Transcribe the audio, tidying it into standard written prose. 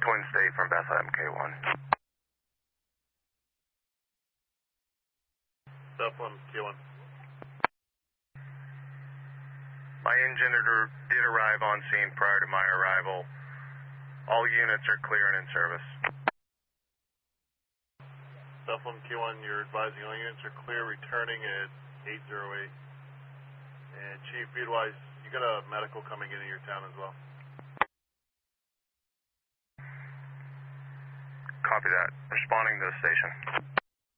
Twin State from Bethlehem, K1. Bethlehem, K1. My engine did arrive on scene prior to my arrival. All units are clear and in service. Bethlehem, K1, you're advising all units are clear, returning at 808. And Chief, Beatwise, you got a medical coming into your town as well. Copy that. Responding to the station.